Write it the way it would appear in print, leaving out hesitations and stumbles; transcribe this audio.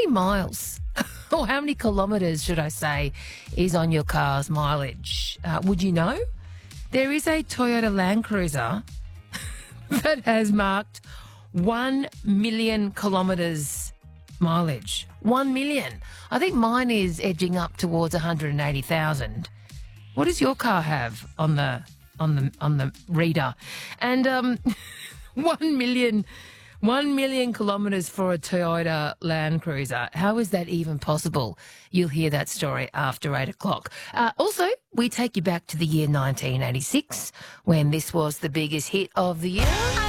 many miles, or how many kilometres, should I say, is on your car's mileage? Would you know? There is a Toyota Land Cruiser that has marked 1 million kilometres mileage. 1 million. I think mine is edging up towards 180,000. What does your car have on the reader? And 1 million kilometres for a Toyota Land Cruiser. How is that even possible? You'll hear that story after 8 o'clock. Also, we take you back to the year 1986 when this was the biggest hit of the year.